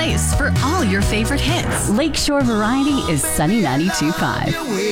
place for all your favorite hits. Lakeshore Variety is Sunny 92.5.